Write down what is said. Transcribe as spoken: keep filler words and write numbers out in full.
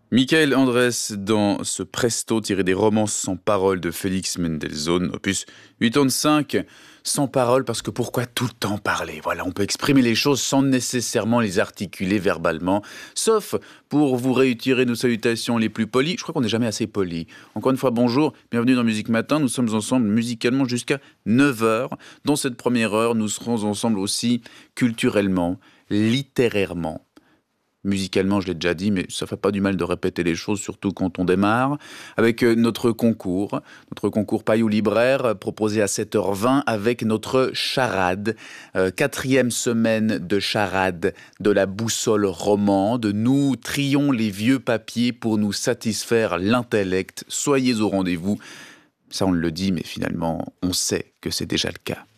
Michael Andrés dans ce presto tiré des romances sans paroles de Félix Mendelssohn, opus quatre-vingt-quinze, sans paroles parce que pourquoi tout le temps parler? Voilà, on peut exprimer les choses sans nécessairement les articuler verbalement, sauf pour vous réitérer nos salutations les plus polies. Je crois qu'on n'est jamais assez poli. Encore une fois, bonjour, bienvenue dans Musique Matin. Nous sommes ensemble musicalement jusqu'à neuf heures. Dans cette première heure, nous serons ensemble aussi culturellement, littérairement. Musicalement, je l'ai déjà dit, mais ça fait pas du mal de répéter les choses, surtout quand on démarre, avec notre concours, notre concours Paille ou Libraire, proposé à sept heures vingt avec notre charade, euh, quatrième semaine de charade de la boussole romande. Nous trions les vieux papiers pour nous satisfaire l'intellect. Soyez au rendez-vous. Ça, on le dit, mais finalement, on sait que c'est déjà le cas.